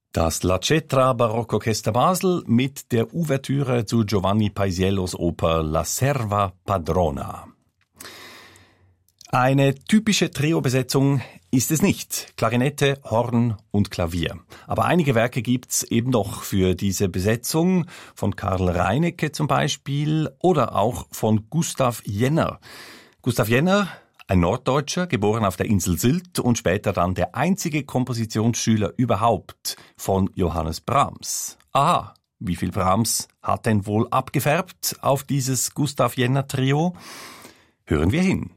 Das La Cetra Barockorchester Basel mit der Ouvertüre zu Giovanni Paisiellos Oper La Serva Padrona. Eine typische Trio-Besetzung ist es nicht. Klarinette, Horn und Klavier. Aber einige Werke gibt's eben doch für diese Besetzung, von Karl Reinecke zum Beispiel oder auch von Gustav Jenner. Gustav Jenner, ein Norddeutscher, geboren auf der Insel Sylt und später dann der einzige Kompositionsschüler überhaupt von Johannes Brahms. Aha, wie viel Brahms hat denn wohl abgefärbt auf dieses Gustav Jenner Trio? Hören wir hin.